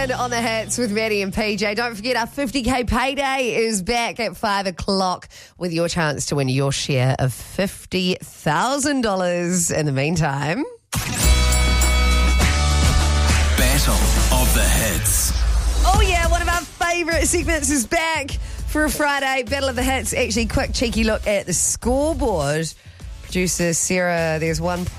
Ryan on the hits with Maddie and PJ. Don't forget our 50k payday is back at 5 o'clock with your chance to win your share of $50,000. In the meantime, Battle of the Hits. oh yeah, one of our favourite segments is back for a Friday. Battle of the Hits. Actually, quick cheeky look at the scoreboard. Producer Sarah, there's one